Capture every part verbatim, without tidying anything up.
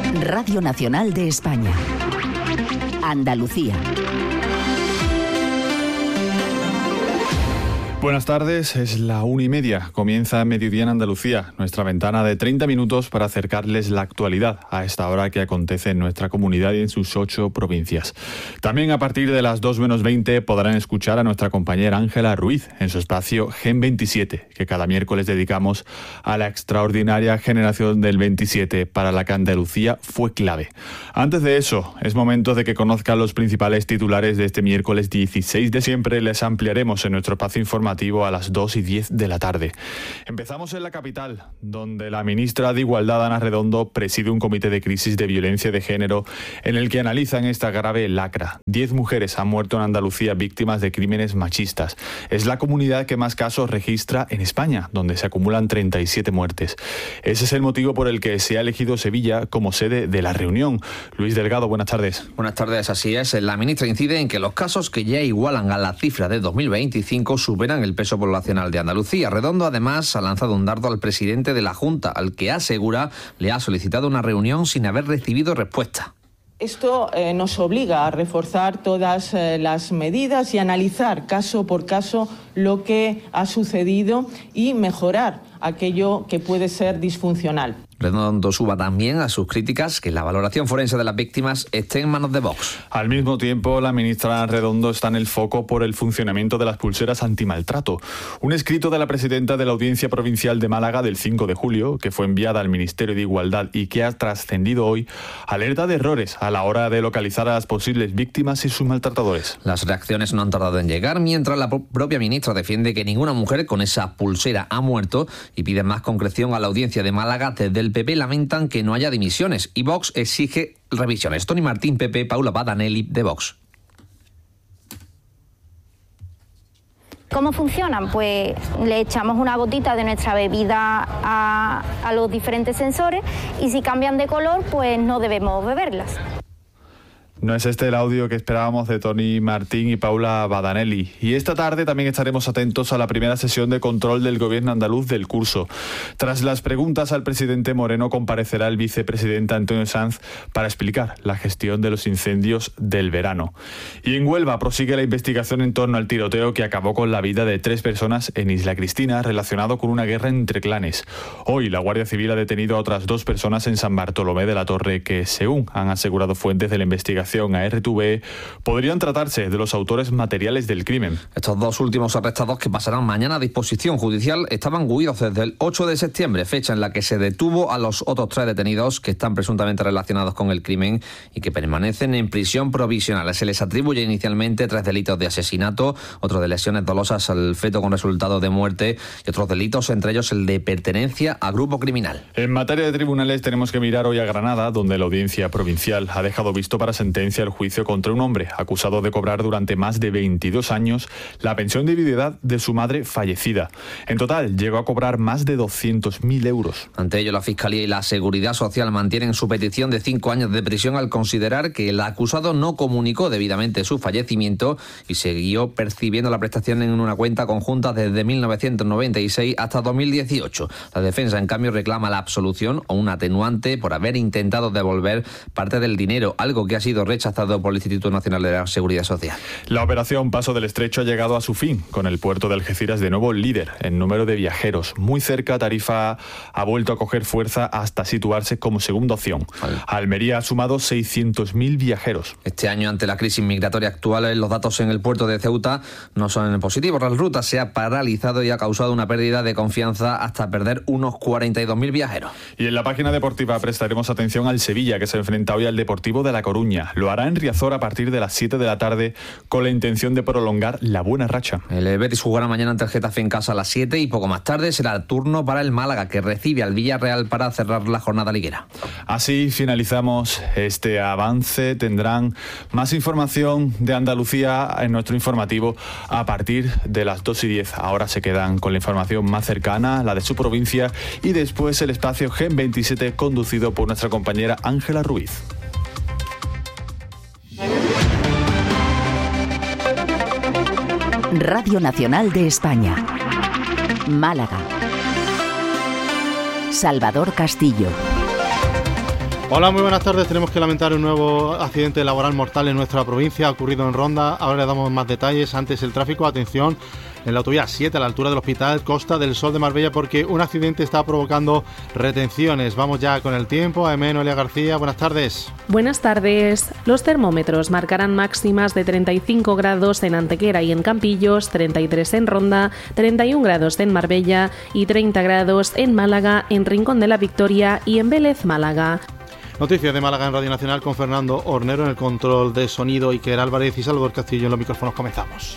Radio Nacional de España. Andalucía. Buenas tardes, es la una y media. Comienza Mediodía en Andalucía, nuestra ventana de treinta minutos para acercarles la actualidad a esta hora que acontece en nuestra comunidad y en sus ocho provincias. También a partir de las dos menos veinte podrán escuchar a nuestra compañera Ángela Ruiz en su espacio Gen veintisiete, que cada miércoles dedicamos a la extraordinaria generación del veintisiete para la que Andalucía fue clave. Antes de eso, es momento de que conozcan los principales titulares de este miércoles dieciséis de diciembre. Les ampliaremos en nuestro espacio informativo a las dos y diez de la tarde. Empezamos en la capital, donde la ministra de Igualdad, Ana Redondo, preside un comité de crisis de violencia de género en el que analizan esta grave lacra. Diez mujeres han muerto en Andalucía víctimas de crímenes machistas. Es la comunidad que más casos registra en España, donde se acumulan treinta y siete muertes. Ese es el motivo por el que se ha elegido Sevilla como sede de la reunión. Luis Delgado, buenas tardes. Buenas tardes, así es. La ministra incide en que los casos que ya igualan a la cifra de dos mil veinticinco superan el peso poblacional de Andalucía. Redondo, además, ha lanzado un dardo al presidente de la Junta, al que asegura le ha solicitado una reunión sin haber recibido respuesta. Esto eh, nos obliga a reforzar todas eh, las medidas y analizar caso por caso lo que ha sucedido y mejorar aquello que puede ser disfuncional. Redondo suba también a sus críticas que la valoración forense de las víctimas esté en manos de Vox. Al mismo tiempo, la ministra Redondo está en el foco por el funcionamiento de las pulseras antimaltrato. Un escrito de la presidenta de la Audiencia Provincial de Málaga del cinco de julio, que fue enviada al Ministerio de Igualdad y que ha trascendido hoy, alerta de errores a la hora de localizar a las posibles víctimas y sus maltratadores. Las reacciones no han tardado en llegar, mientras la propia ministra defiende que ninguna mujer con esa pulsera ha muerto y pide más concreción a la Audiencia de Málaga. Desde el P P lamentan que no haya dimisiones y Vox exige revisiones. Tony Martín, P P, Paula Badanelli, de Vox. ¿Cómo funcionan? Pues le echamos una gotita de nuestra bebida a, a los diferentes sensores y si cambian de color, pues no debemos beberlas. No es este el audio que esperábamos de Tony Martín y Paula Badanelli. Y esta tarde también estaremos atentos a la primera sesión de control del gobierno andaluz del curso. Tras las preguntas al presidente Moreno, comparecerá el vicepresidente Antonio Sanz para explicar la gestión de los incendios del verano. Y en Huelva prosigue la investigación en torno al tiroteo que acabó con la vida de tres personas en Isla Cristina, relacionado con una guerra entre clanes. Hoy la Guardia Civil ha detenido a otras dos personas en San Bartolomé de la Torre que, según han asegurado fuentes de la investigación a R T V E, podrían tratarse de los autores materiales del crimen. Estos dos últimos arrestados, que pasarán mañana a disposición judicial, estaban huidos desde el ocho de septiembre, fecha en la que se detuvo a los otros tres detenidos que están presuntamente relacionados con el crimen y que permanecen en prisión provisional. Se les atribuye inicialmente tres delitos de asesinato, otro de lesiones dolosas al feto con resultado de muerte y otros delitos, entre ellos el de pertenencia a grupo criminal. En materia de tribunales tenemos que mirar hoy a Granada, donde la Audiencia Provincial ha dejado visto para sentencia el juicio contra un hombre acusado de cobrar durante más de veintidós años la pensión de viudedad de su madre fallecida. En total, llegó a cobrar más de doscientos mil euros. Ante ello, la Fiscalía y la Seguridad Social mantienen su petición de cinco años de prisión al considerar que el acusado no comunicó debidamente su fallecimiento y siguió percibiendo la prestación en una cuenta conjunta desde mil novecientos noventa y seis hasta dos mil dieciocho. La defensa, en cambio, reclama la absolución o un atenuante por haber intentado devolver parte del dinero, algo que ha sido rechazado por el Instituto Nacional de la Seguridad Social. La operación Paso del Estrecho ha llegado a su fin, con el puerto de Algeciras de nuevo líder en número de viajeros. Muy cerca, Tarifa ha vuelto a coger fuerza hasta situarse como segunda opción. Vale. Almería ha sumado seiscientos mil viajeros. Este año, ante la crisis migratoria actual, los datos en el puerto de Ceuta no son positivos. La ruta se ha paralizado y ha causado una pérdida de confianza hasta perder unos cuarenta y dos mil viajeros. Y en la página deportiva prestaremos atención al Sevilla, que se enfrenta hoy al Deportivo de La Coruña. Lo hará en Riazor a partir de las siete de la tarde con la intención de prolongar la buena racha. El Betis jugará mañana ante el Getafe en casa a las siete y poco más tarde será el turno para el Málaga, que recibe al Villarreal para cerrar la jornada liguera. Así finalizamos este avance. Tendrán más información de Andalucía en nuestro informativo a partir de las dos y diez. Ahora se quedan con la información más cercana, la de su provincia, y después el espacio Gen veintisiete conducido por nuestra compañera Ángela Ruiz. Radio Nacional de España. Málaga. Salvador Castillo. Hola, muy buenas tardes. Tenemos que lamentar un nuevo accidente laboral mortal en nuestra provincia, ha ocurrido en Ronda. Ahora le damos más detalles. Antes el tráfico, atención, en la autovía siete a la altura del Hospital Costa del Sol de Marbella, porque un accidente está provocando retenciones. Vamos ya con el tiempo. A M. Noelia García, buenas tardes. Buenas tardes. Los termómetros marcarán máximas de treinta y cinco grados en Antequera y en Campillos, treinta y tres en Ronda, treinta y un grados en Marbella y treinta grados en Málaga, en Rincón de la Victoria y en Vélez, Málaga. Noticias de Málaga en Radio Nacional con Fernando Hornero en el control de sonido, Iker Álvarez y Salvador Castillo en los micrófonos. Comenzamos.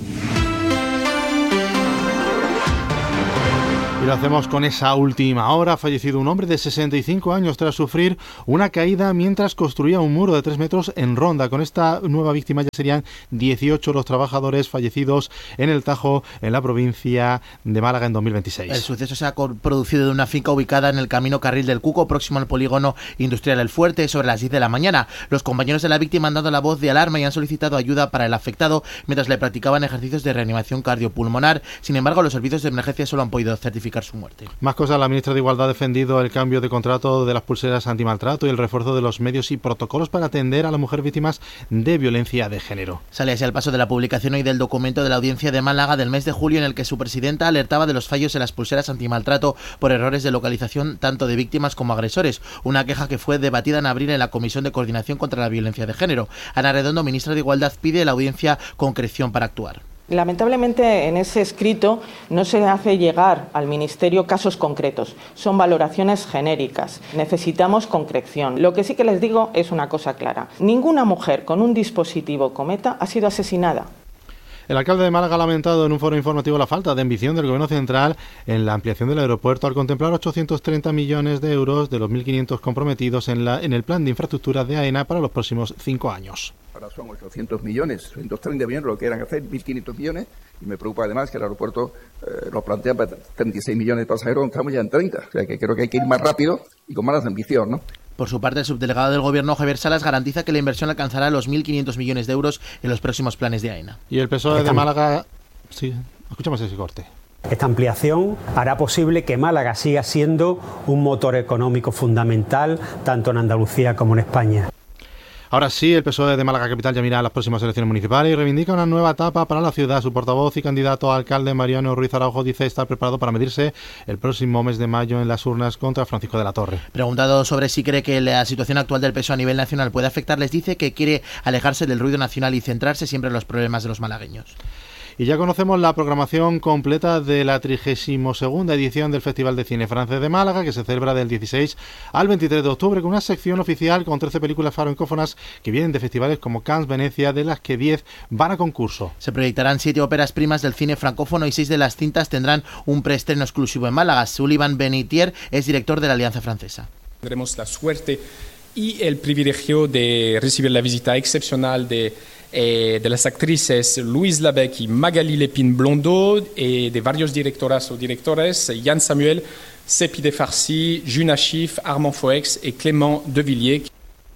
Y lo hacemos con esa última hora. Ha fallecido un hombre de sesenta y cinco años tras sufrir una caída mientras construía un muro de tres metros en Ronda. Con esta nueva víctima ya serían dieciocho los trabajadores fallecidos en el Tajo, en la provincia de Málaga, en dos mil veintiséis. El suceso se ha producido en una finca ubicada en el camino Carril del Cuco, próximo al polígono industrial El Fuerte, sobre las diez de la mañana. Los compañeros de la víctima han dado la voz de alarma y han solicitado ayuda para el afectado mientras le practicaban ejercicios de reanimación cardiopulmonar. Sin embargo, los servicios de emergencia solo han podido certificar su muerte. Más cosas. La ministra de Igualdad ha defendido el cambio de contrato de las pulseras antimaltrato y el refuerzo de los medios y protocolos para atender a las mujeres víctimas de violencia de género. Sale así al paso de la publicación hoy del documento de la Audiencia de Málaga del mes de julio, en el que su presidenta alertaba de los fallos en las pulseras antimaltrato por errores de localización tanto de víctimas como agresores, una queja que fue debatida en abril en la Comisión de Coordinación contra la Violencia de Género. Ana Redondo, ministra de Igualdad, pide a la audiencia concreción para actuar. Lamentablemente, en ese escrito no se hace llegar al Ministerio casos concretos, son valoraciones genéricas. Necesitamos concreción. Lo que sí que les digo es una cosa clara: ninguna mujer con un dispositivo Cometa ha sido asesinada. El alcalde de Málaga ha lamentado en un foro informativo la falta de ambición del Gobierno central en la ampliación del aeropuerto al contemplar ochocientos treinta millones de euros de los mil quinientos comprometidos en, la, en el plan de infraestructuras de AENA para los próximos cinco años. Ahora son ochocientos millones, ochocientos treinta millones, lo que eran hacer mil quinientos millones, y me preocupa además que el aeropuerto eh, lo plantea para treinta y seis millones de pasajeros, estamos ya en treinta, o sea que creo que hay que ir más rápido y con más ambición, ¿no? Por su parte, el subdelegado del Gobierno, Javier Salas, garantiza que la inversión alcanzará los mil quinientos millones de euros en los próximos planes de AENA. Y el P S O E de Málaga... Sí, escuchamos ese corte. Esta ampliación hará posible que Málaga siga siendo un motor económico fundamental tanto en Andalucía como en España. Ahora sí, el P S O E de Málaga Capital ya mira a las próximas elecciones municipales y reivindica una nueva etapa para la ciudad. Su portavoz y candidato a alcalde, Mariano Ruiz Araujo, dice estar preparado para medirse el próximo mes de mayo en las urnas contra Francisco de la Torre. Preguntado sobre si cree que la situación actual del P S O E a nivel nacional puede afectarles, dice que quiere alejarse del ruido nacional y centrarse siempre en los problemas de los malagueños. Y ya conocemos la programación completa de la trigésima segunda edición del Festival de Cine Francés de Málaga, que se celebra del dieciséis al veintitrés de octubre, con una sección oficial con trece películas francófonas que vienen de festivales como Cannes, Venecia, de las que diez van a concurso. Se proyectarán siete óperas primas del cine francófono y seis de las cintas tendrán un preestreno exclusivo en Málaga. Sullivan Benitier es director de la Alianza Francesa. Tendremos la suerte y el privilegio de recibir la visita excepcional de Eh, de las actrices Louise Labec y Magali Lépine-Blondeau, y de varios directoras o directores, Yann Samuel, Sepi de Farcy, Juna Schiff, Armand Foex y Clément de Villiers.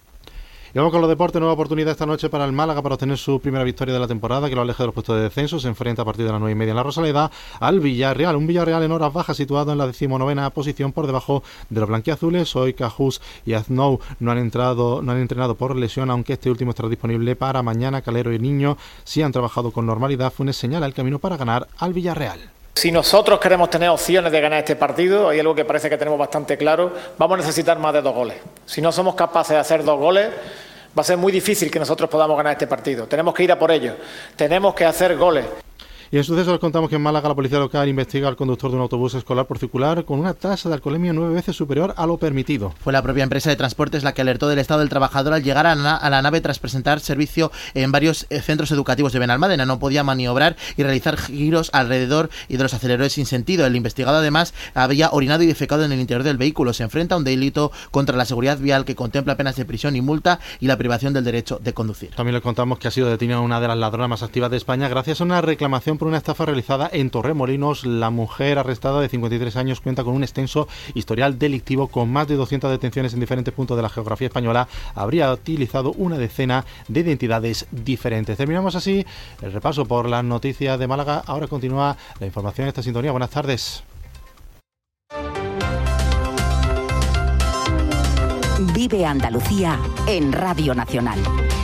Y vamos con los deportes. Nueva oportunidad esta noche para el Málaga para obtener su primera victoria de la temporada, que lo aleja de los puestos de descenso. Se enfrenta a partir de las nueve y media en la Rosaleda al Villarreal. Un Villarreal en horas bajas situado en la decimonovena posición por debajo de los blanquiazules. Hoy Cajús y Aznou no han entrado, no han entrenado por lesión, aunque este último estará disponible para mañana. Calero y Niño sí han trabajado con normalidad. Funes señala el camino para ganar al Villarreal. Si nosotros queremos tener opciones de ganar este partido, hay algo que parece que tenemos bastante claro: vamos a necesitar más de dos goles. Si no somos capaces de hacer dos goles, va a ser muy difícil que nosotros podamos ganar este partido. Tenemos que ir a por ello, tenemos que hacer goles. Y en sucesos les contamos que en Málaga la policía local investiga al conductor de un autobús escolar por circular con una tasa de alcoholemia nueve veces superior a lo permitido. Fue la propia empresa de transportes la que alertó del estado del trabajador al llegar a la, a la nave tras presentar servicio en varios eh, centros educativos de Benalmádena. No podía maniobrar y realizar giros alrededor y de los aceleradores sin sentido. El investigado además había orinado y defecado en el interior del vehículo. Se enfrenta a un delito contra la seguridad vial que contempla penas de prisión y multa y la privación del derecho de conducir. También les contamos que ha sido detenida una de las ladronas más activas de España gracias a una reclamación por una estafa realizada en Torremolinos. La mujer arrestada de cincuenta y tres años cuenta con un extenso historial delictivo con más de doscientas detenciones en diferentes puntos de la geografía española. Habría utilizado una decena de identidades diferentes. Terminamos así el repaso por las noticias de Málaga. Ahora continúa la información en esta sintonía. Buenas tardes. Vive Andalucía en Radio Nacional.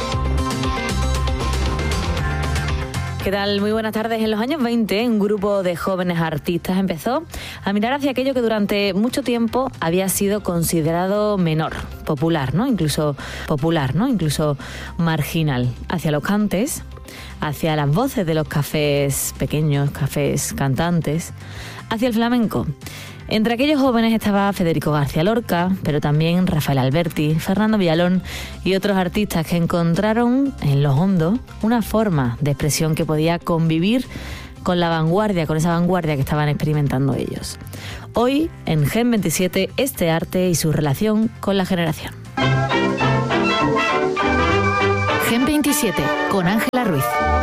¿Qué tal? Muy buenas tardes. En los años veinte, un grupo de jóvenes artistas empezó a mirar hacia aquello que durante mucho tiempo había sido considerado menor, popular, ¿no? Incluso popular, ¿no? Incluso marginal. Hacia los cantes, hacia las voces de los cafés pequeños, cafés cantantes, hacia el flamenco. Entre aquellos jóvenes estaba Federico García Lorca, pero también Rafael Alberti, Fernando Villalón y otros artistas que encontraron en lo hondo una forma de expresión que podía convivir con la vanguardia, con esa vanguardia que estaban experimentando ellos. Hoy, en Gen veintisiete, este arte y su relación con la generación. Gen veintisiete, con Ángela Ruiz.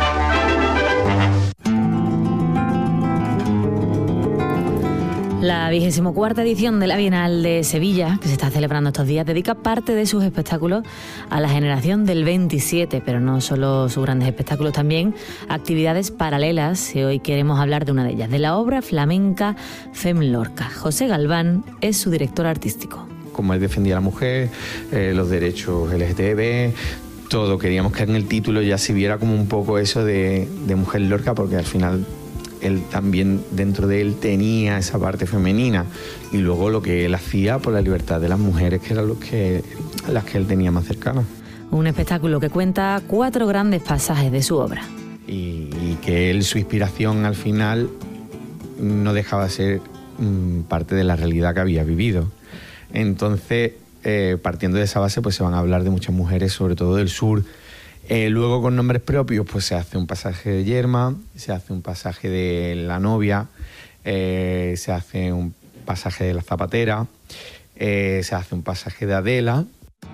La vigésimo cuarta edición de la Bienal de Sevilla, que se está celebrando estos días, dedica parte de sus espectáculos a la generación del veintisiete, pero no solo sus grandes espectáculos, también actividades paralelas, y hoy queremos hablar de una de ellas, de la obra flamenca Fem Lorca. José Galván es su director artístico. Como él defendía a la mujer, eh, los derechos L G T B, todo, queríamos que en el título ya se viera como un poco eso de, de mujer Lorca, porque al final él también, dentro de él, tenía esa parte femenina, y luego lo que él hacía por la libertad de las mujeres, que eran los que, las que él tenía más cercanas. Un espectáculo que cuenta cuatro grandes pasajes de su obra. Y, y que él, su inspiración al final, no dejaba de ser mmm, parte de la realidad que había vivido. Entonces, eh, partiendo de esa base, pues se van a hablar de muchas mujeres, sobre todo del sur. Eh, luego, con nombres propios, pues se hace un pasaje de Yerma, se hace un pasaje de La novia, eh, se hace un pasaje de La zapatera, eh, se hace un pasaje de Adela.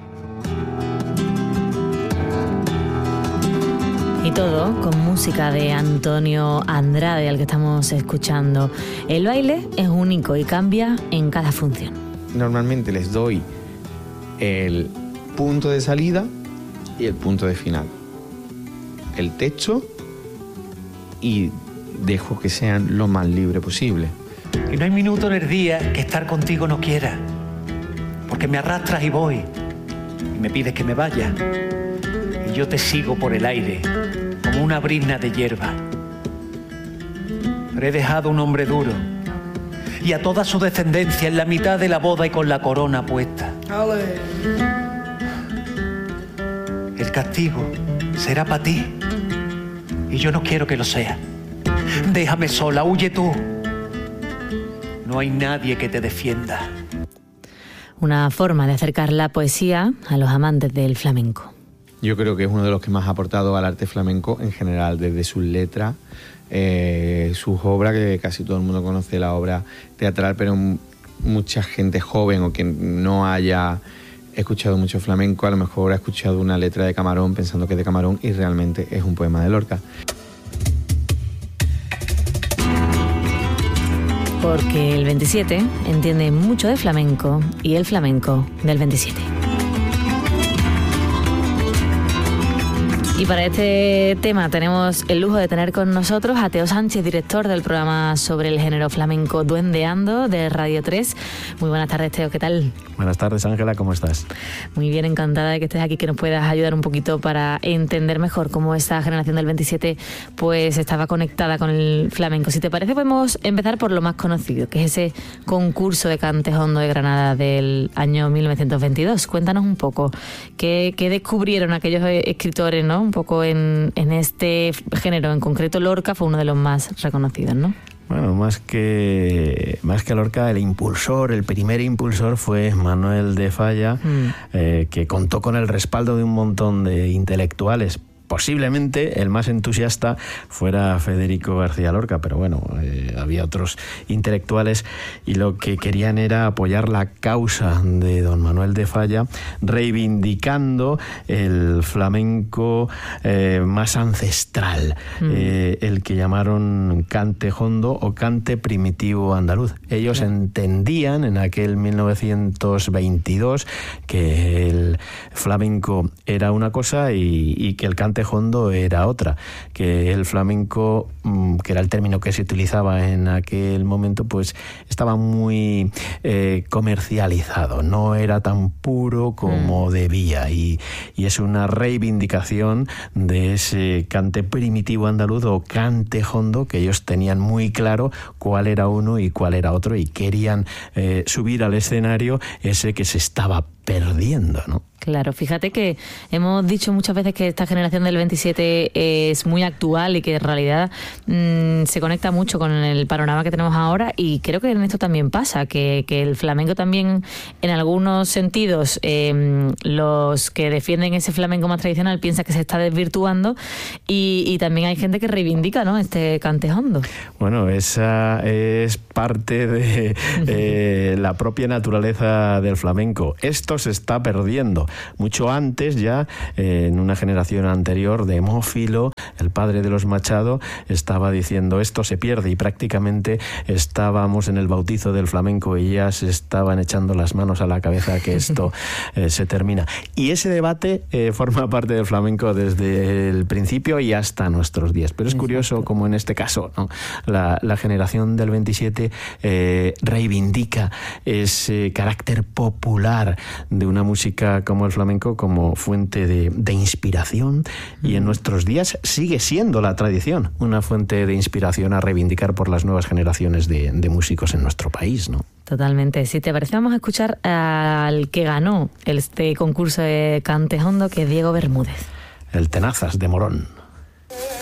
Y todo con música de Antonio Andrade, al que estamos escuchando. El baile es único y cambia en cada función. Normalmente les doy el punto de salida y el punto de final, el texto, y dejo que sean lo más libre posible. Y no hay minuto en el día que estar contigo no quiera, porque me arrastras y voy, y me pides que me vaya, y yo te sigo por el aire como una brizna de hierba. Pero he dejado un hombre duro y a toda su descendencia en la mitad de la boda y con la corona puesta. ¡Ale! El castigo será para ti, y yo no quiero que lo sea. Déjame sola, huye tú. No hay nadie que te defienda. Una forma de acercar la poesía a los amantes del flamenco. Yo creo que es uno de los que más ha aportado al arte flamenco en general, desde sus letras, eh, sus obras, que casi todo el mundo conoce la obra teatral, pero mucha gente joven o que no haya he escuchado mucho flamenco, a lo mejor ha escuchado una letra de Camarón pensando que es de Camarón y realmente es un poema de Lorca. Porque el veintisiete entiende mucho de flamenco y el flamenco del veintisiete. Y para este tema tenemos el lujo de tener con nosotros a Teo Sánchez, director del programa sobre el género flamenco Duendeando de Radio tres. Muy buenas tardes, Teo, ¿qué tal? Buenas tardes, Ángela, ¿cómo estás? Muy bien, encantada de que estés aquí, que nos puedas ayudar un poquito para entender mejor cómo esta generación del veintisiete pues estaba conectada con el flamenco. Si te parece, podemos empezar por lo más conocido, que es ese concurso de Cantes Hondo de Granada del año mil novecientos veintidós. Cuéntanos un poco, ¿qué, qué descubrieron aquellos escritores, ¿no? Un poco en, en este género, en concreto Lorca fue uno de los más reconocidos, ¿no? Bueno, más que, más que Lorca, el impulsor, el primer impulsor fue Manuel de Falla, mm. eh, que contó con el respaldo de un montón de intelectuales. Posiblemente el más entusiasta fuera Federico García Lorca, pero bueno, eh, había otros intelectuales y lo que querían era apoyar la causa de don Manuel de Falla, reivindicando el flamenco eh, más ancestral, mm. eh, el que llamaron cante hondo o cante primitivo andaluz. Ellos claro. entendían en aquel mil novecientos veintidós que el flamenco era una cosa y, y que el cante cantejondo era otra, que el flamenco, que era el término que se utilizaba en aquel momento, pues estaba muy eh, comercializado, no era tan puro como mm. debía, y, y es una reivindicación de ese cante primitivo andaluz o cantejondo, que ellos tenían muy claro cuál era uno y cuál era otro, y querían eh, subir al escenario ese que se estaba perdiendo, ¿no? Claro, fíjate que hemos dicho muchas veces que esta generación del veintisiete es muy actual y que en realidad mmm, se conecta mucho con el panorama que tenemos ahora, y creo que en esto también pasa, que, que el flamenco también, en algunos sentidos, eh, los que defienden ese flamenco más tradicional piensan que se está desvirtuando, y, y también hay gente que reivindica, ¿no?, este cantejondo. Bueno, esa es parte de eh, la propia naturaleza del flamenco. Esto se está perdiendo. Mucho antes ya, eh, en una generación anterior, de Mófilo, el padre de los Machado, estaba diciendo esto se pierde, y prácticamente estábamos en el bautizo del flamenco y ya se estaban echando las manos a la cabeza que esto eh, se termina. Y ese debate eh, forma parte del flamenco desde el principio y hasta nuestros días. Pero es Exacto. curioso como en este caso, ¿no?, la, la generación del veintisiete eh, reivindica ese carácter popular de una música como el flamenco como fuente de, de inspiración, y en nuestros días sigue siendo la tradición una fuente de inspiración a reivindicar por las nuevas generaciones de, de músicos en nuestro país, ¿no? Totalmente. Si te parece, vamos a escuchar al que ganó este concurso de cantejondo, que es Diego Bermúdez. El Tenazas de Morón.